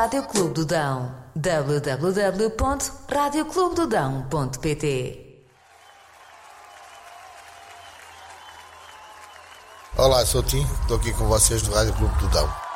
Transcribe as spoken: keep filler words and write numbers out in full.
Rádio Clube do Dão. w w w ponto rádio clube do dão ponto p t. Olá, sou o Tim, estou aqui com vocês do Rádio Clube do Dão.